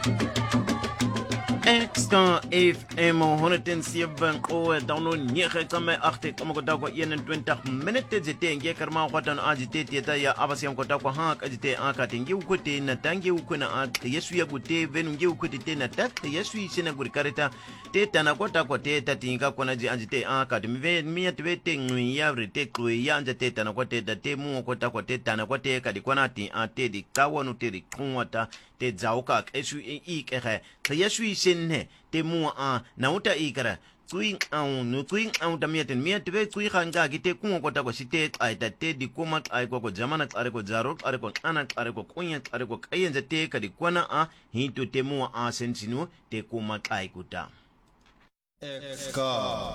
Extra FM 107 kowe download nyege kame achte kama kota kwa 21 minute zite nge karma kwatan ajite teta ya abasiyam kota kwa hak ajite akate nge ukote na tange ukona ak yesu ya gute venu nge ukote te na tak yesu isena gurikareta teta na kota kwa teta tinga kona ji ajite akate miya tibete ngui ya vrite kwe ya anja teta na kwa teta te muo kota kwa teta na kwa teka di kwana ti ate di kawanu te di kunwata te zauka yesu ikere yesu isene te mua na uta ikara tsui au no tsui au tamiaten mia te tsui khanga kite kungo kota ko site ai ta te di koma ai ko jamana are ko zaro are ko ana are ko kunya are ko kayenza te ka di kwana hinto te mua sensinu te koma ai kuta